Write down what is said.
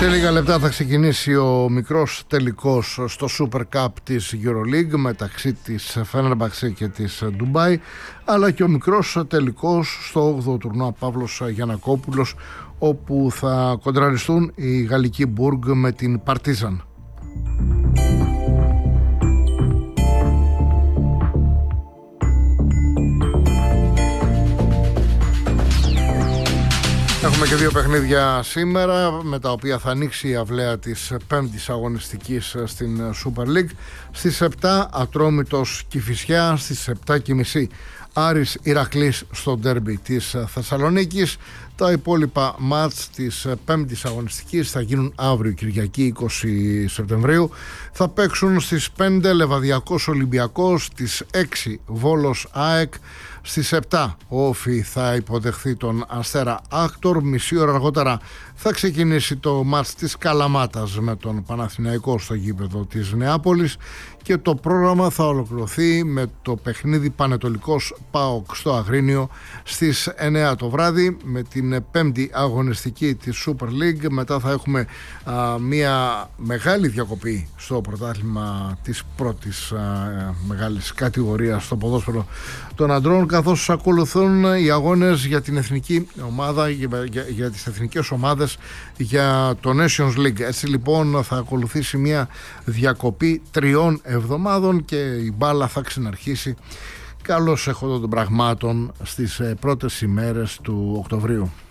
Σε λίγα λεπτά θα ξεκινήσει ο μικρός τελικός στο Super Cup της EuroLeague μεταξύ της Φένερμπαχτσε και της Ντουμπάι, αλλά και ο μικρός τελικός στο 8ο τουρνουά Παύλος Γιαννακόπουλος, όπου θα κοντραριστούν η γαλλική Μπουργκ με την Παρτίζαν. Έχουμε και δύο παιχνίδια σήμερα, με τα οποία θα ανοίξει η αυλαία της πέμπτης αγωνιστικής στην Super League. Στις 7 Ατρόμητος Κηφισιά, στις 7:30 Άρης Ηρακλής στο ντέρμπι της Θεσσαλονίκης. Τα υπόλοιπα μάτς της πέμπτης αγωνιστικής θα γίνουν αύριο Κυριακή 20 Σεπτεμβρίου. Θα παίξουν στις 5 Λεβαδιακός Ολυμπιακός, στις 6 Βόλος ΑΕΚ, στις 7 ο Όφι θα υποδεχθεί τον Αστέρα Άκτορ. Μισή ώρα αργότερα θα ξεκινήσει το μάτς της Καλαμάτας με τον Παναθηναϊκό στο γήπεδο της Νεάπολης και το πρόγραμμα θα ολοκληρωθεί με το παιχνίδι Πανετολικός ΠΑΟΚ στο Αγρίνιο στις 9 το βράδυ με την πέμπτη αγωνιστική της Super League. Μετά θα έχουμε μια μεγάλη διακοπή στο πρωτάθλημα της πρώτης μεγάλης κατηγορίας στο ποδόσφαιρο των αντρών, καθώς ακολουθούν οι αγώνες για την εθνική ομάδα, για τις εθνικές ομάδες για το Nations League. Έτσι λοιπόν θα ακολουθήσει μια διακοπή 3 εβδομάδων και η μπάλα θα ξαναρχίσει καλώς έχοντας των πραγμάτων στις πρώτες ημέρες του Οκτωβρίου.